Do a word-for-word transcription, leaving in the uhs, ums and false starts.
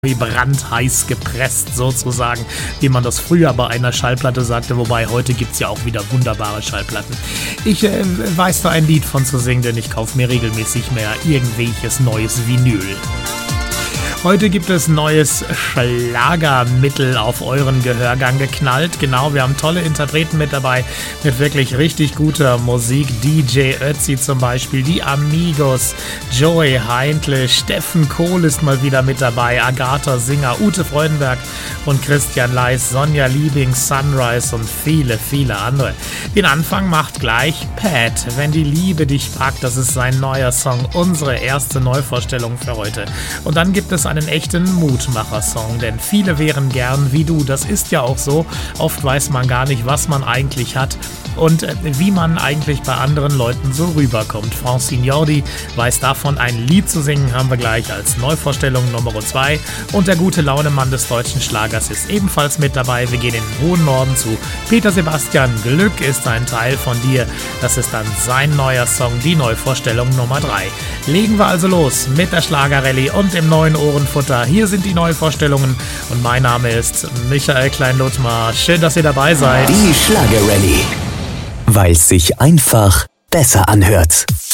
wie brandheiß gepresst sozusagen, wie man das früher bei einer Schallplatte sagte, wobei heute gibt es ja auch wieder wunderbare Schallplatten. Ich äh, weiß da ein Lied von zu singen, denn ich kaufe mir regelmäßig mehr irgendwelches neues Vinyl. Heute gibt es neues Schlagermittel auf euren Gehörgang geknallt. Genau, wir haben tolle Interpreten mit dabei, mit wirklich richtig guter Musik. D J Ötzi zum Beispiel, die Amigos, Joey Heintle, Steffen Kohl ist mal wieder mit dabei, Agatha Singer, Ute Freudenberg und Christian Leis, Sonja Liebing, Sunrise und viele, viele andere. Den Anfang macht gleich Pat, wenn die Liebe dich packt. Das ist sein neuer Song, unsere erste Neuvorstellung für heute. Und dann gibt es einen echten Mutmacher-Song, denn viele wären gern wie du. Das ist ja auch so. Oft weiß man gar nicht, was man eigentlich hat und wie man eigentlich bei anderen Leuten so rüberkommt. Francine Jordi weiß davon, ein Lied zu singen, haben wir gleich als Neuvorstellung Nummer zwei. Und der gute Launemann des deutschen Schlagers ist ebenfalls mit dabei. Wir gehen in den hohen Norden zu Peter Sebastian. Glück ist ein Teil von dir. Das ist dann sein neuer Song, die Neuvorstellung Nummer drei. Legen wir also los mit der Schlagerrallye und dem neuen Ohrenfutter. Hier sind die Neuvorstellungen und mein Name ist Michael Klein-Lothmar. Schön, dass ihr dabei seid. Die Schlagerrallye, weil es sich einfach besser anhört.